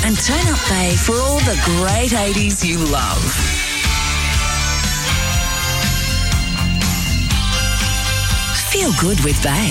and turn up Bay for all the great 80s you love. Feel good with Bay.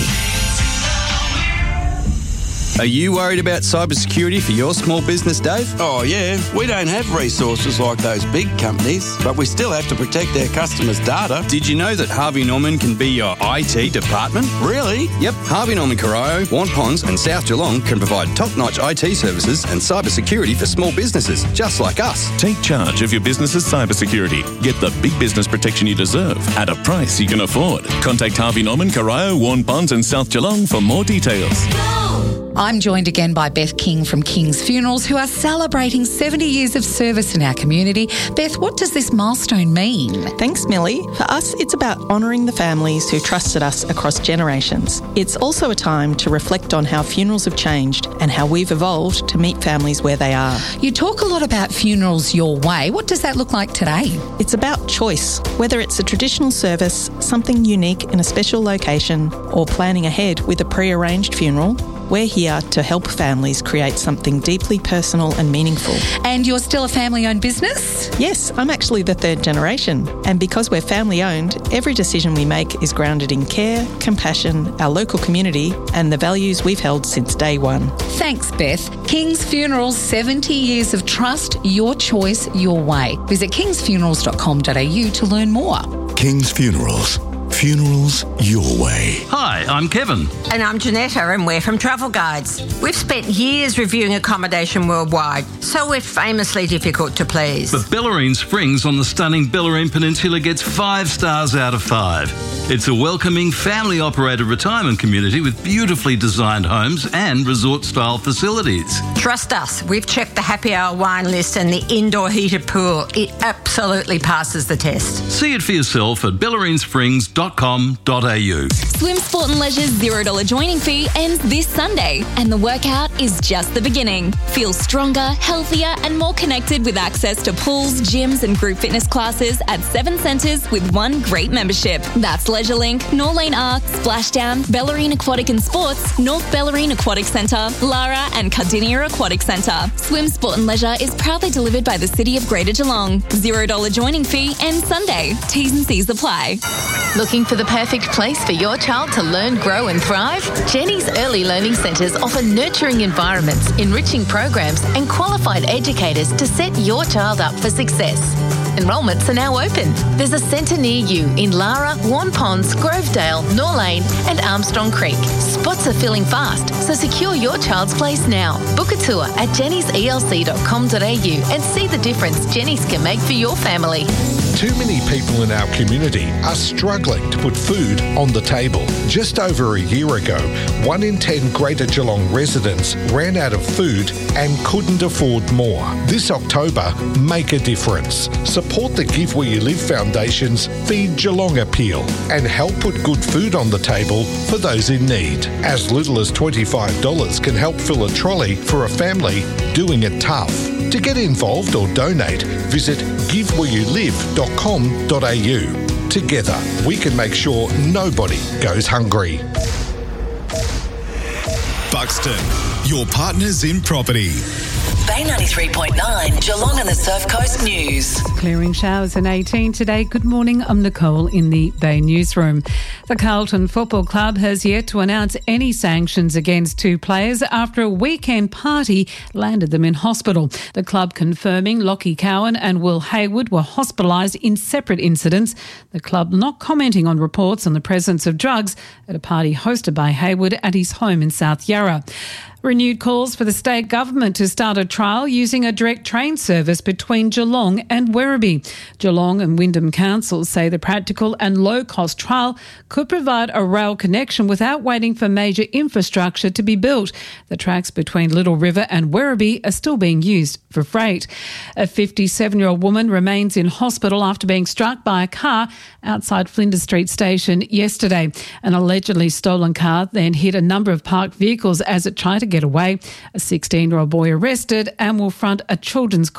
Are you worried about cybersecurity for your small business, Dave? Oh, yeah. We don't have resources like those big companies, but we still have to protect our customers' data. Did you know that Harvey Norman can be your IT department? Really? Yep. Harvey Norman Corio, Wampons and South Geelong can provide top-notch IT services and cybersecurity for small businesses, just like us. Take charge of your business's cybersecurity. Get the big business protection you deserve at a price you can afford. Contact Harvey Norman, Corio, Wampons and South Geelong for more details. I'm joined again by Beth King from King's Funerals, who are celebrating 70 years of service in our community. Beth, what does this milestone mean? Thanks, Millie. For us, it's about honouring the families who trusted us across generations. It's also a time to reflect on how funerals have changed and how we've evolved to meet families where they are. You talk a lot about funerals your way. What does that look like today? It's about choice, whether it's a traditional service, something unique in a special location, or planning ahead with a pre-arranged funeral. We're here to help families create something deeply personal and meaningful. And you're still a family-owned business? Yes, I'm actually the third generation. And because we're family-owned, every decision we make is grounded in care, compassion, our local community, and the values we've held since day one. Thanks, Beth. King's Funerals, 70 years of trust, your choice, your way. Visit kingsfunerals.com.au to learn more. King's Funerals. Funerals your way. Hi, I'm Kevin. And I'm Janetta, and we're from Travel Guides. We've spent years reviewing accommodation worldwide, so we're famously difficult to please. But Bellarine Springs on the stunning Bellarine Peninsula gets 5 stars out of 5. It's a welcoming, family-operated retirement community with beautifully designed homes and resort-style facilities. Trust us, we've checked the happy hour wine list and the indoor heated pool. It absolutely passes the test. See it for yourself at bellarinesprings.com.au. Swim Sport and Leisure's $0 joining fee ends this Sunday, and the workout is just the beginning. Feel stronger, healthier and more connected with access to pools, gyms and group fitness classes at 7 centres with one great membership. That's LeisureLink, Norlane Arc, Splashdown, Bellarine Aquatic and Sports, North Bellarine Aquatic Centre, Lara and Cardinia Aquatic Centre. Swim Sport and Leisure is proudly delivered by the City of Greater Geelong. $0 joining fee ends Sunday. T's and C's apply. Looking for the perfect place for your child to learn, grow and thrive? Jenny's Early Learning Centres offer nurturing environments, enriching programs and qualified educators to set your child up for success. Enrolments are now open. There's a centre near you in Lara, Wampons, Grovedale, Norlane and Armstrong Creek. Spots are filling fast, so secure your child's place now. Book a tour at jennyselc.com.au and see the difference Jenny's can make for your family. Too many people in our community are struggling to put food on the table. Just over a year ago, 1 in 10 Greater Geelong residents ran out of food and couldn't afford more. This October, make a difference. Support the Give Where You Live Foundation's Feed Geelong appeal and help put good food on the table for those in need. As little as $25 can help fill a trolley for a family doing it tough. To get involved or donate, visit givewhereyoulive.com.au. Together, we can make sure nobody goes hungry. Buxton, your partners in property. Bay 93.9, Geelong and the Surf Coast News. Clearing showers in 18 today. Good morning, I'm Nicole in the Bay Newsroom. The Carlton Football Club has yet to announce any sanctions against 2 players after a weekend party landed them in hospital. The club confirming Lockie Cowan and Will Hayward were hospitalised in separate incidents. The club not commenting on reports on the presence of drugs at a party hosted by Hayward at his home in South Yarra. Renewed calls for the state government to start a trial using a direct train service between Geelong and Werribee. Geelong and Wyndham councils say the practical and low-cost trial could provide a rail connection without waiting for major infrastructure to be built. The tracks between Little River and Werribee are still being used for freight. A 57-year-old woman remains in hospital after being struck by a car outside Flinders Street Station yesterday. An allegedly stolen car then hit a number of parked vehicles as it tried to get away. A 16-year-old boy arrested and will front a children's court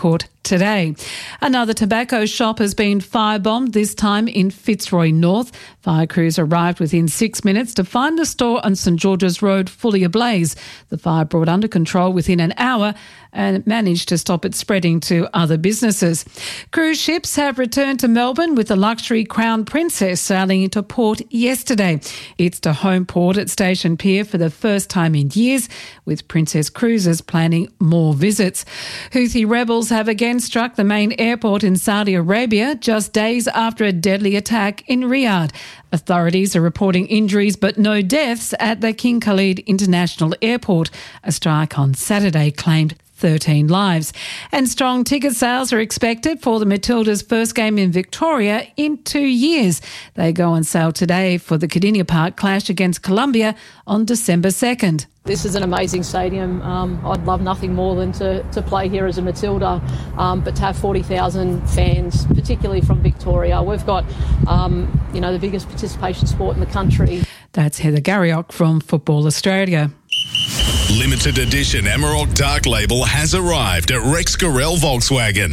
today. Another tobacco shop has been firebombed, this time in Fitzroy North. Fire crews arrived within 6 minutes to find the store on St George's Road fully ablaze. The fire brought under control within an hour and managed to stop it spreading to other businesses. Cruise ships have returned to Melbourne with the luxury Crown Princess sailing into port yesterday. It's to home port at Station Pier for the first time in years, with Princess Cruises planning more visits. Houthi rebels have again struck the main airport in Saudi Arabia just days after a deadly attack in Riyadh. Authorities are reporting injuries but no deaths at the King Khalid International Airport. A strike on Saturday claimed 13 lives. And strong ticket sales are expected for the Matildas' first game in Victoria in 2 years. They go on sale today for the Cardinia Park clash against Colombia on December 2nd. This is an amazing stadium. I'd love nothing more than to play here as a Matilda, but to have 40,000 fans, particularly from Victoria. We've got, the biggest participation sport in the country. That's Heather Garriock from Football Australia. Limited edition Amarok Dark Label has arrived at Rex Gorell Volkswagen.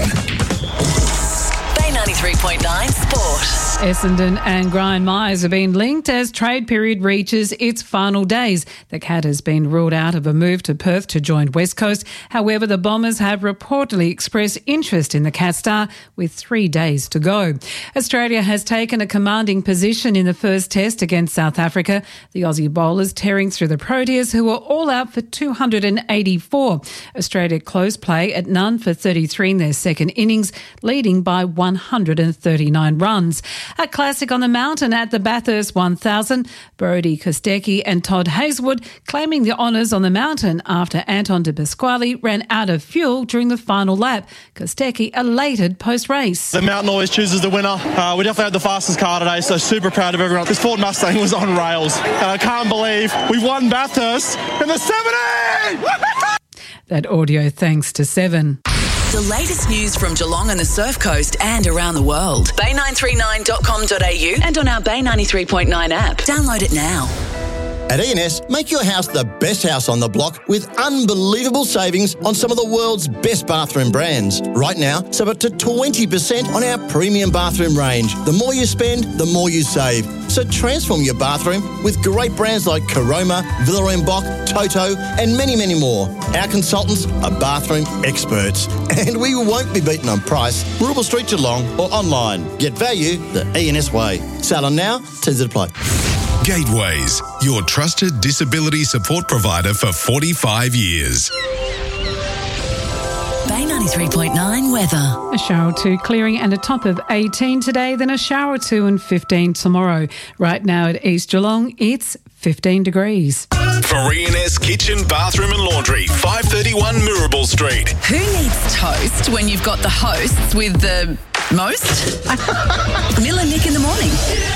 Bay 93.9 Sport. Essendon and Brian Myers have been linked as trade period reaches its final days. The Cat has been ruled out of a move to Perth to join West Coast. However, the Bombers have reportedly expressed interest in the Cat Star with 3 days to go. Australia has taken a commanding position in the first test against South Africa. The Aussie bowlers tearing through the Proteas, who were all out for 284. Australia closed play at none for 33 in their second innings, leading by 139 runs. A classic on the mountain at the Bathurst 1000. Brodie Kostecki and Todd Hazelwood claiming the honours on the mountain after Anton de Pasquale ran out of fuel during the final lap. Kostecki elated post-race. The mountain always chooses the winner. We definitely had the fastest car today, so super proud of everyone. This Ford Mustang was on rails, and I can't believe we won Bathurst in the 70! That audio thanks to Seven. The latest news from Geelong and the Surf Coast and around the world. Bay939.com.au and on our Bay 93.9 app. Download it now. At E&S, make your house the best house on the block with unbelievable savings on some of the world's best bathroom brands. Right now, save up to 20% on our premium bathroom range. The more you spend, the more you save. So transform your bathroom with great brands like Caroma, Villa & Boch, Toto and many, many more. Our consultants are bathroom experts and we won't be beaten on price. Rubble Street Geelong or online. Get value the E&S way. Sale on now, terms apply. Gateways, your trusted disability support provider for 45 years. Bay 93.9 weather. A shower or two clearing and a top of 18 today, then a shower or two and 15 tomorrow. Right now at East Geelong, it's 15 degrees. For E&S Kitchen, Bathroom and Laundry, 531 Mirabel Street. Who needs toast when you've got the hosts with the most? Mill and Nick in the morning.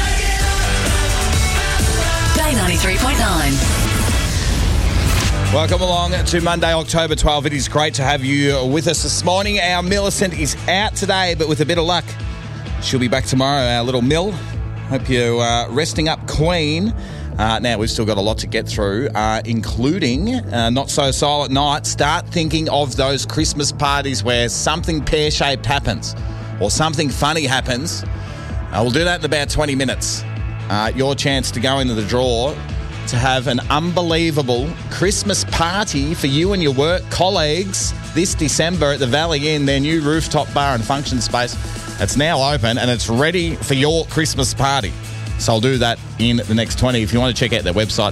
Bay 93.9. Welcome along to Monday, October 12. It is great to have you with us this morning. Our Millicent is out today, but with a bit of luck, she'll be back tomorrow, our little Mill. Hope you're resting up clean. Now, we've still got a lot to get through, including Not So Silent Night. Start thinking of those Christmas parties where something pear-shaped happens or something funny happens. We'll do that in about 20 minutes. Your chance to go into the draw to have an unbelievable Christmas party for you and your work colleagues this December at the Valley Inn, their new rooftop bar and function space. It's now open and it's ready for your Christmas party. So I'll do that in the next 20. If you want to check out their website,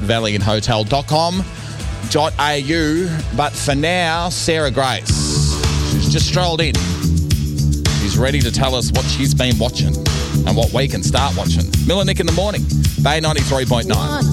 valleyinhotel.com.au. But for now, Sarah Grace, she's just strolled in. She's ready to tell us what she's been watching and what we can start watching. Mill and Nick in the morning, Bay 93.9.